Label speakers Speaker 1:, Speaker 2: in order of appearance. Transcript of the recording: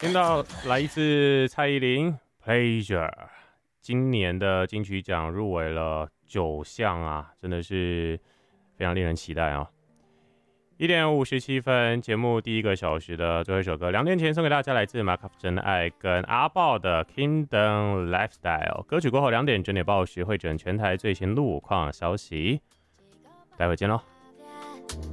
Speaker 1: 听到来自蔡依林《Pleasure》，今年的金曲奖入围了9项啊，真的是非常令人期待啊！1:57，节目第一个小时的最后一首歌，2点前送给大家来自马卡夫真爱跟阿豹的《Kingdom Lifestyle》。歌曲过后2点整点报时，会诊全台最新路况消息，待会见喽。